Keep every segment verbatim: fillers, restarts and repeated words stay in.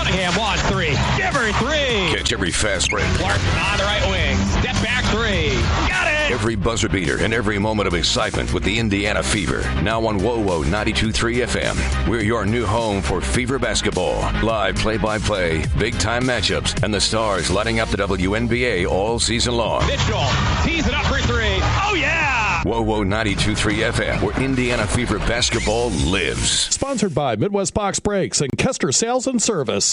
Cunningham, launch three. Give her three. Catch every fast break. Clark on the right wing. Step back three. Got it. Every buzzer beater and every moment of excitement with the Indiana Fever. Now on W O W ninety-two point three F M. We're your new home for Fever basketball. Live play-by-play, big-time matchups, and the stars lighting up the W N B A all season long. Mitchell tees it up for three. Oh, yeah! W O W ninety-two point three F M, where Indiana Fever basketball lives. Sponsored by Midwest Box Brakes and Kester Sales and Service.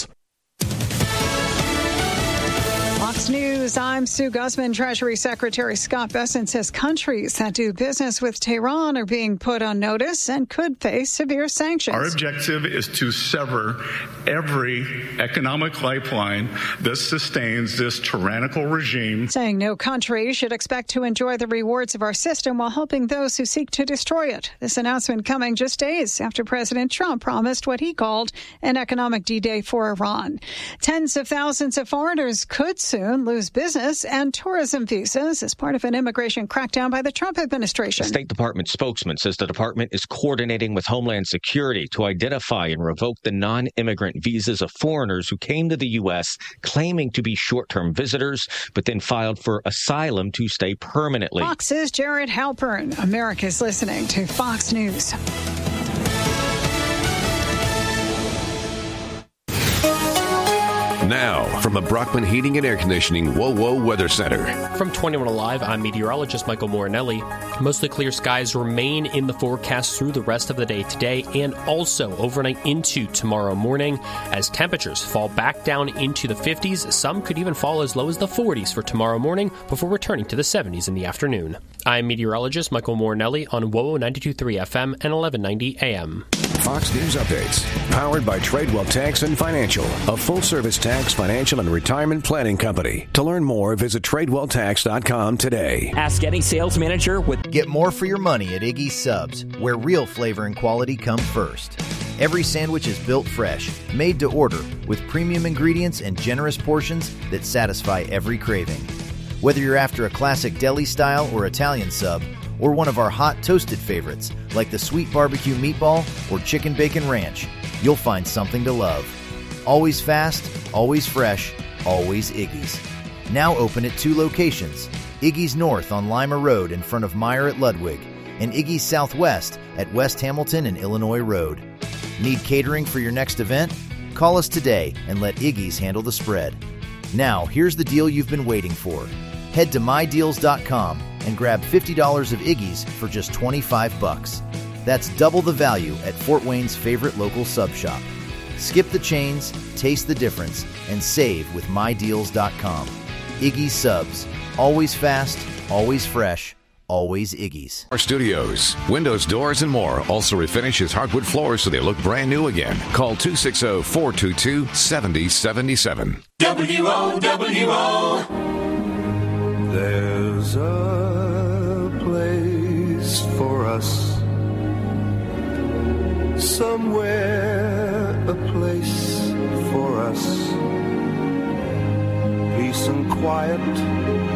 Fox News, I'm Sue Guzman. Treasury Secretary Scott Bessent says countries that do business with Tehran are being put on notice and could face severe sanctions. Our objective is to sever every economic lifeline that sustains this tyrannical regime. Saying no country should expect to enjoy the rewards of our system while helping those who seek to destroy it. This announcement coming just days after President Trump promised what he called an economic D-Day for Iran. Tens of thousands of foreigners could soon lose business and tourism visas as part of an immigration crackdown by the Trump administration. The State Department spokesman says the department is coordinating with Homeland Security to identify and revoke the non-immigrant visas of foreigners who came to the U S claiming to be short-term visitors, but then filed for asylum to stay permanently. Fox's Jared Halpern. America's listening to Fox News. Now, from the Brockman Heating and Air Conditioning W O W Weather Center. From twenty-one Alive, I'm meteorologist Michael Morinelli. Mostly clear skies remain in the forecast through the rest of the day today and also overnight into tomorrow morning as temperatures fall back down into the fifties. Some could even fall as low as the forties for tomorrow morning before returning to the seventies in the afternoon. I'm meteorologist Michael Morinelli on W O W ninety-two point three F M and eleven ninety A M. Fox News Updates, powered by Tradewell Tax and Financial, a full-service tax, financial, and retirement planning company. To learn more, visit Tradewell Tax dot com today. Ask any sales manager with... Get more for your money at Iggy's Subs, where real flavor and quality come first. Every sandwich is built fresh, made to order, with premium ingredients and generous portions that satisfy every craving. Whether you're after a classic deli style or Italian sub, or one of our hot toasted favorites, like the sweet barbecue meatball or chicken bacon ranch, you'll find something to love. Always fast, always fresh, always Iggy's. Now open at two locations, Iggy's North on Lima Road in front of Meyer at Ludwig, and Iggy's Southwest at West Hamilton and Illinois Road. Need catering for your next event? Call us today and let Iggy's handle the spread. Now, here's the deal you've been waiting for. Head to my deals dot com and grab fifty dollars of Iggy's for just twenty-five bucks. That's double the value at Fort Wayne's favorite local sub shop. Skip the chains, taste the difference, and save with my deals dot com. Iggy's Subs. Always fast, always fresh, always Iggy's. Our studios, windows, doors, and more. Also refinish his hardwood floors so they look brand new again. Call two six zero, four two two, seven zero seven seven. W O W O. There's a place for us somewhere, a place for us, peace and quiet